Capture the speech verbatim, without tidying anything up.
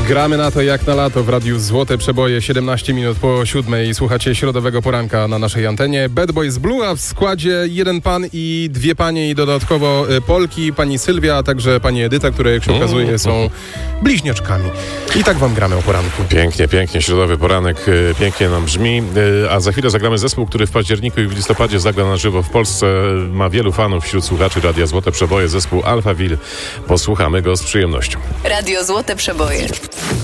Gramy na to jak na lato w Radiu Złote Przeboje, siedemnaście minut po siódmej. Słuchacie środowego poranka na naszej antenie. Bad Boys Blue, a w składzie jeden pan i dwie panie i dodatkowo Polki, pani Sylwia, a także pani Edyta, które jak się okazuje są bliźniaczkami. I tak wam gramy o poranku. Pięknie, pięknie. Środowy poranek pięknie nam brzmi. A za chwilę zagramy zespół, który w październiku i w listopadzie zagra na żywo w Polsce. Ma wielu fanów wśród słuchaczy Radia Złote Przeboje. Zespół Alphaville. Posłuchamy go z przyjemnością. Radio Złote Przeboje.